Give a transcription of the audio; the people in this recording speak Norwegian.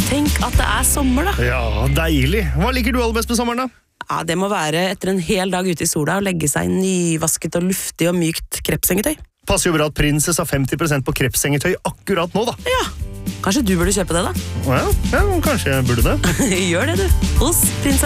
Tenk at det sommer da. Ja, deilig. Hva liker du aller best med sommeren da? Ja, det må være etter en hel dag ute i sola og legge seg i nyvasket og luftig og mykt krepsengetøy. Passer jo bra at Princess har 50% på krepsengetøy akkurat nå da. Ja, kanskje du burde kjøpe det da? Ja, kanskje jeg burde det. Gjør det du, hos Princess.